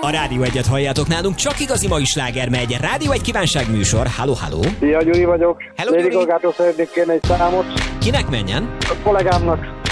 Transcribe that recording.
A Rádió Egyet halljátok nálunk, csak igazi mai sláger megy. Rádió Egy kívánságműsor. Halló, halló. Szia, Gyuri vagyok. Hello, Lady Gyuri. Gagától szeretnék kérni egy számot. Kinek menjen? A kollégámnak.